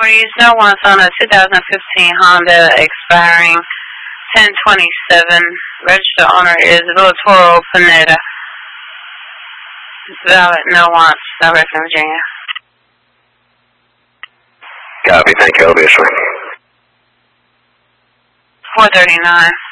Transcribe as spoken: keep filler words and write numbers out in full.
Please, no one's on a two thousand fifteen Honda expiring ten twenty-seven. Registered owner is Villatoro Pineda. Valid, no wants, no record, Virginia. Copy, thank you, obviously. four thirty-nine.